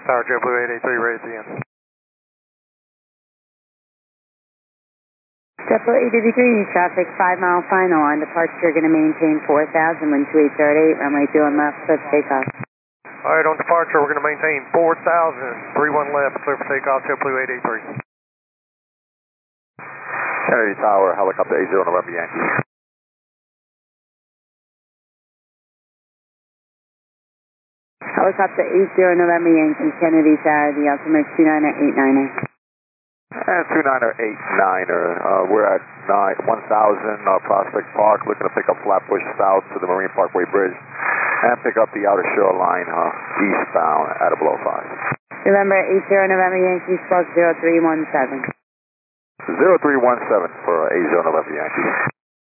Tower JetBlue 883, raise again. JetBlue 883, traffic 5 mile final on departure. You're going to maintain 4,000, wind 2838, runway 21 left, clear for takeoff. Alright, on departure, we're going to maintain 4,000, 31 left, clear for takeoff, JetBlue 883. Kennedy Tower, helicopter 80 November Yankee. Helicopter 80 November Yankee, Kennedy Tower, the altimeter 29er, 89er. And 29er, 89er. We're at 1000 Prospect Park, looking to pick up Flatbush South to the Marine Parkway Bridge, and pick up the outer shoreline eastbound at a below 5. November 80 November Yankee, stroke 0317. 0317 for 80 November Yankee.